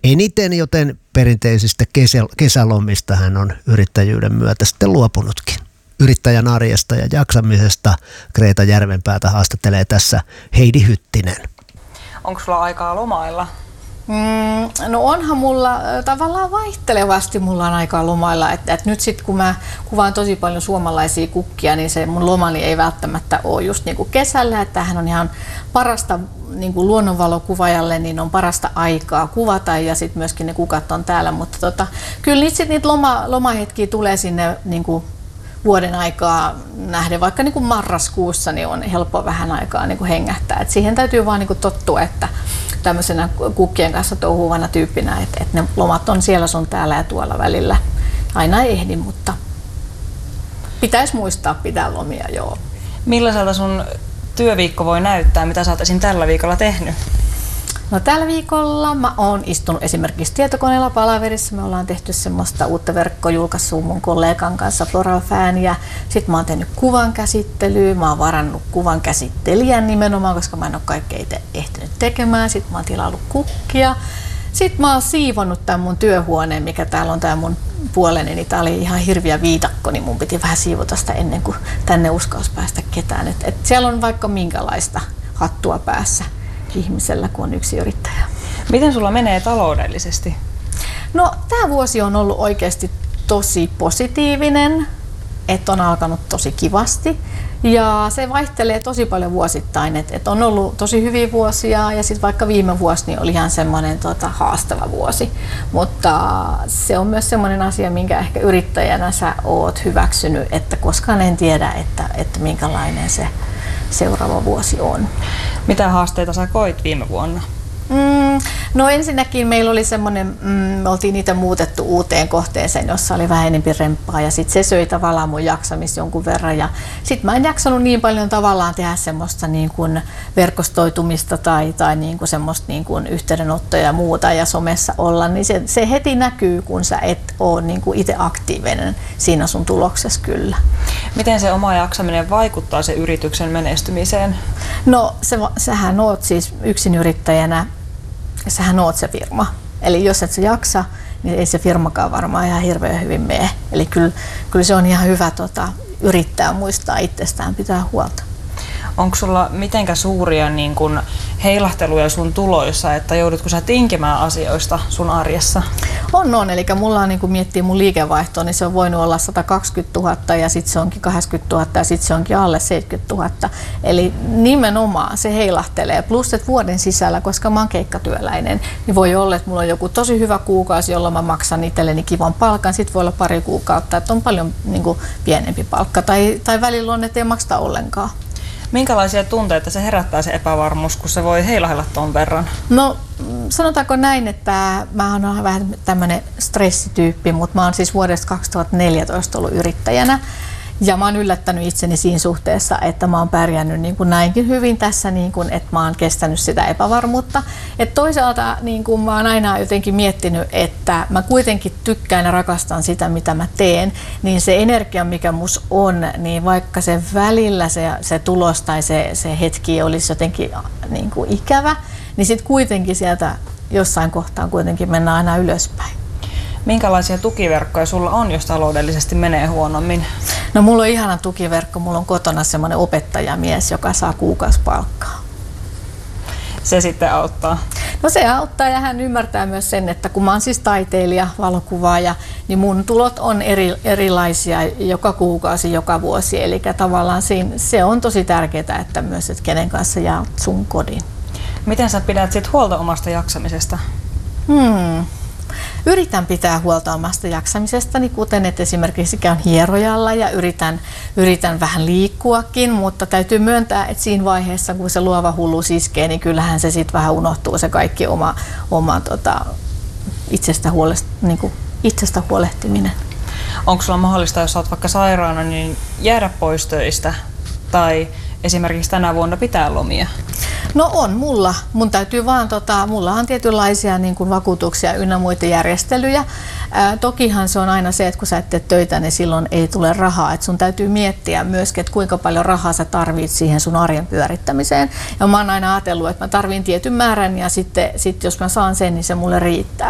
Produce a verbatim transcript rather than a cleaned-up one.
eniten, joten perinteisistä kesä, kesälomista hän on yrittäjyyden myötä sitten luopunutkin. Yrittäjän arjesta ja jaksamisesta Greta Järvenpäätä haastattelee tässä Heidi Hyttinen. Onko sulla aikaa lomailla? Mm, no onhan mulla tavallaan vaihtelevasti mulla on aikaa lomailla, että et nyt sitten kun mä kuvaan tosi paljon suomalaisia kukkia, niin se mun lomani ei välttämättä ole just niinku kesällä, että tämähän on ihan parasta niinku luonnonvalokuvaajalle, niin on parasta aikaa kuvata ja sitten myöskin ne kukat on täällä, mutta tota, kyllä niitä, sit niitä loma, lomahetkiä tulee sinne niinku vuoden aikaa nähden, vaikka niin kuin marraskuussa niin on helppo vähän aikaa niin kuin hengähtää. Et siihen täytyy vaan niin kuin tottua, että tämmöisenä kukkien kanssa touhuvana tyyppinä, että, että ne lomat on siellä sun täällä ja tuolla välillä. Aina ei ehdi, mutta pitäisi muistaa pitää lomia, joo. Millaiselta sun työviikko voi näyttää? Mitä sä oot esim. Tällä viikolla tehnyt? No tällä viikolla mä oon istunut esimerkiksi tietokoneella palaverissa. Me ollaan tehty semmoista uutta verkkojulkaisua mun kollegan kanssa Floral Fan ja sit mä oon tehnyt kuvan käsittelyä. Mä oon varannut kuvan käsittelijän nimenomaan, koska mä en ole kaikkea itse ehtinyt tekemään. Sit mä oon tilaillut kukkia. Sitten mä oon siivonnut tämän mun työhuoneen, mikä täällä on tää mun puoleni, niin tää oli ihan hirviä viidakko, niin mun piti vähän siivota sitä ennen kuin tänne uskalsi päästä ketään. Et, et siellä on vaikka minkälaista hattua päässä ihmisellä, kun on yksi yrittäjä. Miten sulla menee taloudellisesti? No, tämä vuosi on ollut oikeasti tosi positiivinen, että on alkanut tosi kivasti ja se vaihtelee tosi paljon vuosittain, että et on ollut tosi hyviä vuosia ja sitten vaikka viime vuosi niin oli ihan semmoinen tota, haastava vuosi, mutta se on myös semmoinen asia, minkä ehkä yrittäjänä sä oot hyväksynyt, että koskaan en tiedä, että, että minkälainen se seuraava vuosi on. Mitä haasteita sä koit viime vuonna? Mm, no ensinnäkin meillä oli semmoinen, mm, me oltiin niitä muutettu uuteen kohteeseen, jossa oli vähän enemmän remppaa ja sitten se söi tavallaan mun jaksamista jonkun verran ja sitten mä en jaksanut niin paljon tavallaan tehdä semmoista niin kuin verkostoitumista tai, tai niin kuin semmoista niin kuin yhteydenottoja ja muuta ja somessa olla, niin se, se heti näkyy, kun sä et ole niin kuin itse aktiivinen siinä sun tuloksessa kyllä. Miten se oma jaksaminen vaikuttaa se yrityksen menestymiseen? No se, sähän oot siis yksinyrittäjänä, sähän oot se firma. Eli jos et sä jaksa, niin ei se firmakaan varmaan ihan hirveän hyvin mene. Eli kyllä, kyllä se on ihan hyvä tota, yrittää muistaa itsestään, pitää huolta. Onko sulla mitenkä suuria niin kun heilahteluja sun tuloissa, että joudutko sä tinkimään asioista sun arjessa? On, on. Eli mulla on, niin kun miettii mun liikevaihtoa, niin se on voinut olla sata kaksikymmentätuhatta ja sitten se onkin kahdeksankymmentätuhatta ja sitten se onkin alle seitsemänkymmentätuhatta. Eli nimenomaan se heilahtelee. Plus, että vuoden sisällä, koska mä oon keikkatyöläinen, niin voi olla, että mulla on joku tosi hyvä kuukausi, jolloin mä maksan itselleni kivan palkan. Sitten voi olla pari kuukautta, että on paljon niin kun pienempi palkka. Tai, tai välillä on, että ei makseta ollenkaan. Minkälaisia tunteita se herättää se epävarmuus, kun se voi heilahdella ton verran? No sanotaanko näin, että mä oon vähän tämmönen stressityyppi, mutta mä oon siis vuodesta kaksituhattaneljätoista ollut yrittäjänä. Ja mä oon yllättänyt itseni siinä suhteessa, että mä oon pärjännyt niin kuin näinkin hyvin tässä, niin kuin, että mä oon kestänyt sitä epävarmuutta. Et toisaalta niin kuin mä oon aina jotenkin miettinyt, että mä kuitenkin tykkään ja rakastan sitä, mitä mä teen, niin se energia, mikä mus on, niin vaikka se välillä se, se tulos tai se, se hetki olisi jotenkin niin kuin ikävä, niin sitten kuitenkin sieltä jossain kohtaa kuitenkin mennään aina ylöspäin. Minkälaisia tukiverkkoja sulla on, jos taloudellisesti menee huonommin? No mulla on ihana tukiverkko. Mulla on kotona semmoinen opettajamies, joka saa kuukausipalkkaa. Se sitten auttaa? No se auttaa ja hän ymmärtää myös sen, että kun mä oon siis taiteilija, valokuvaaja, niin mun tulot on eri, erilaisia joka kuukausi, joka vuosi. Eli tavallaan siinä, se on tosi tärkeää, että myös, että kenen kanssa jaat sun kodin. Miten sä pidät sit huolta omasta jaksamisesta? Hmm. Yritän pitää huolta omasta jaksamisestani, kuten että esimerkiksi käyn hierojalla ja yritän, yritän vähän liikkuakin, mutta täytyy myöntää, että siinä vaiheessa, kun se luova hulluus iskee, niin kyllähän se sitten vähän unohtuu se kaikki oma, oma tota, itsestä, huolest, niin kuin itsestä huolehtiminen. Onko sulla mahdollista, jos olet vaikka sairaana, niin jäädä pois töistä tai esimerkiksi tänä vuonna pitää lomia? No on mulla. Mun täytyy vaan, tota, mulla on tietynlaisia niin kuin vakuutuksia ynnä muita järjestelyjä. Ää, tokihan se on aina se, että kun sä et tee töitä, niin silloin ei tule rahaa. Et sun täytyy miettiä myöskin, että kuinka paljon rahaa sä tarvit siihen sun arjen pyörittämiseen. Ja mä oon aina ajatellut, että mä tarvin tietyn määrän ja sitten sit jos mä saan sen, niin se mulle riittää.